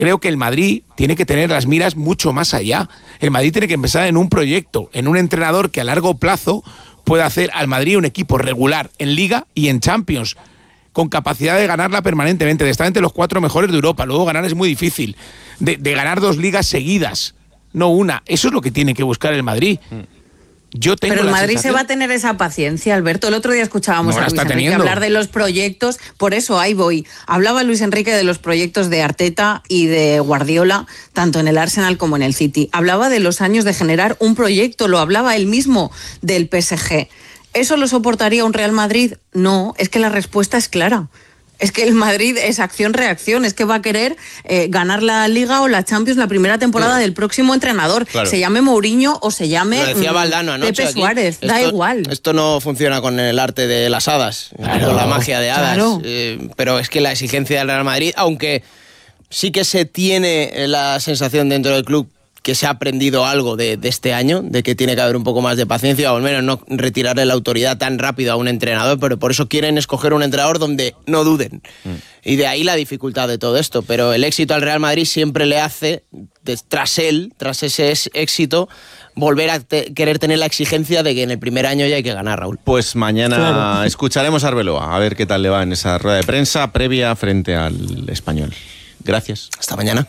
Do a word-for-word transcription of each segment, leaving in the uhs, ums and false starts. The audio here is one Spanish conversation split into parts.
creo que el Madrid tiene que tener las miras mucho más allá. El Madrid tiene que empezar en un proyecto, en un entrenador que a largo plazo pueda hacer al Madrid un equipo regular en Liga y en Champions, con capacidad de ganarla permanentemente, de estar entre los cuatro mejores de Europa. Luego ganar es muy difícil. De, de ganar dos ligas seguidas, no una. Eso es lo que tiene que buscar el Madrid. Yo tengo Pero el la Madrid sensación... se va a tener esa paciencia, Alberto. El otro día escuchábamos No, a Luis está Enrique teniendo. hablar de los proyectos, por eso ahí voy. Hablaba Luis Enrique de los proyectos de Arteta y de Guardiola, tanto en el Arsenal como en el City. Hablaba de los años de generar un proyecto, lo hablaba él mismo del P S G. ¿Eso lo soportaría un Real Madrid? No, es que la respuesta es clara. Es que el Madrid es acción-reacción, es que va a querer eh, ganar la Liga o la Champions la primera temporada sí. del próximo entrenador. Claro. Se llame Mourinho o se llame lo decía Valdano anoche, Pepe aquí. Suárez, esto, da igual. Esto no funciona con el arte de las hadas, claro, con la magia de hadas. Claro. Eh, pero es que la exigencia del Real Madrid, aunque sí que se tiene la sensación dentro del club que se ha aprendido algo de, de este año, de que tiene que haber un poco más de paciencia, o al menos no retirarle la autoridad tan rápido a un entrenador, pero por eso quieren escoger un entrenador donde no duden. Mm. Y de ahí la dificultad de todo esto. Pero el éxito al Real Madrid siempre le hace, de, tras él, tras ese éxito, volver a te, querer tener la exigencia de que en el primer año ya hay que ganar, Raúl. Pues mañana claro. escucharemos a Arbeloa, a ver qué tal le va en esa rueda de prensa previa frente al Español. Gracias. Hasta mañana.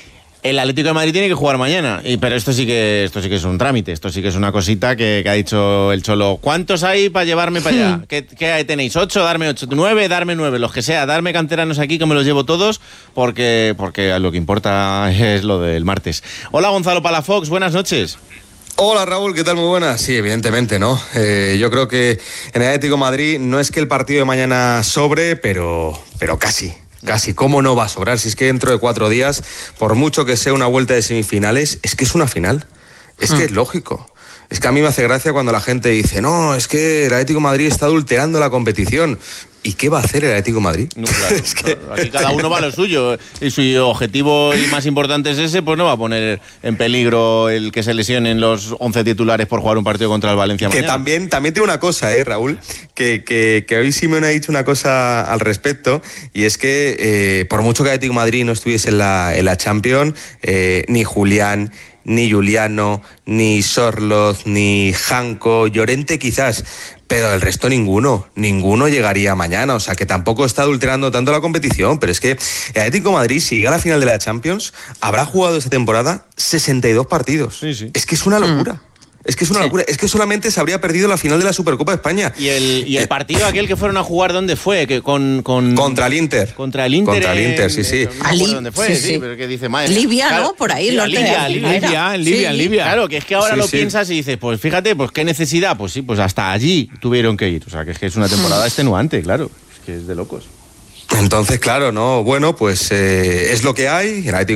El Atlético de Madrid tiene que jugar mañana, y, pero esto sí que esto sí que es un trámite, esto sí que es una cosita que, que ha dicho el Cholo. ¿Cuántos hay para llevarme para allá? ¿Qué, qué tenéis? ¿Ocho? Darme ocho. ¿Nueve? Darme nueve. Los que sea, darme canteranos aquí que me los llevo todos, porque, porque lo que importa es lo del martes. Hola, Gonzalo Palafox, buenas noches. Hola Raúl, ¿qué tal? Muy buenas. Sí, evidentemente, ¿no? Eh, yo creo que en el Atlético de Madrid no es que el partido de mañana sobre, pero, pero casi. Casi, ¿cómo no va a sobrar? Si es que dentro de cuatro días, por mucho que sea una vuelta de semifinales, es que es una final. Es que es lógico. Es que a mí me hace gracia cuando la gente dice, no, es que el Atlético de Madrid está adulterando la competición. ¿Y qué va a hacer el Atlético de Madrid? No, claro, es que... claro, aquí cada uno va a lo suyo. Y su objetivo más importante es ese, pues no va a poner en peligro el que se lesionen los once titulares por jugar un partido contra el Valencia mañana. Que también, también tiene una cosa, ¿eh, Raúl? Que, que, que hoy Simeone ha dicho una cosa al respecto, y es que eh, por mucho que el Atlético de Madrid no estuviese en la, en la Champions, eh, ni Julián, ni Juliano, ni Sorloz, ni Janko, Llorente quizás, pero el resto ninguno, ninguno llegaría mañana, o sea que tampoco está adulterando tanto la competición, pero es que el Atlético de Madrid, si llega a la final de la Champions, habrá jugado esta temporada sesenta y dos partidos. Sí, sí. Es que es una locura. Mm. Es que es una sí. locura. Es que solamente se habría perdido la final de la Supercopa de España. Y el, y el partido aquel que fueron a jugar, ¿dónde fue? Que con, con Contra el Inter. Contra el Inter. Contra el Inter, sí, sí. No me acuerdo dónde fue, sí, sí. sí pero que dice, madre, Libia, claro, ¿no? Por ahí. Sí, lo Libia, Libia, Libia, en Libia, en Libia. Claro, que es que ahora sí, lo sí. piensas y dices, pues fíjate, pues qué necesidad. Pues sí, pues hasta allí tuvieron que ir. O sea, que es que es una temporada extenuante, claro. Es que es de locos. Entonces, claro, ¿no? Bueno, pues eh, es lo que hay. El Atlético